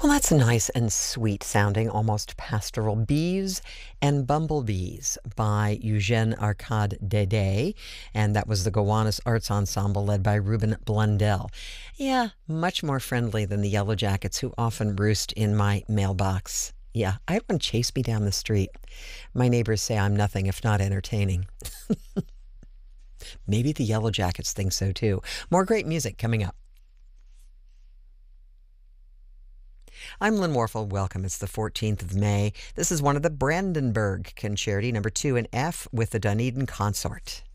Well, that's nice and sweet sounding, almost pastoral. Bees and Bumblebees by Eugène Arcade Dédé, and that was the Gowanus Arts Ensemble led by Ruben Blundell. Yeah, much more friendly than the Yellow Jackets who often roost in my mailbox. Yeah, I have one chase me down the street. My neighbors say I'm nothing if not entertaining. Maybe the Yellow Jackets think so too. More great music coming up. I'm Lynn Warfel. Welcome. It's the 14th of May. This is one of the Brandenburg Concerti, number 2 in F with the Dunedin Consort.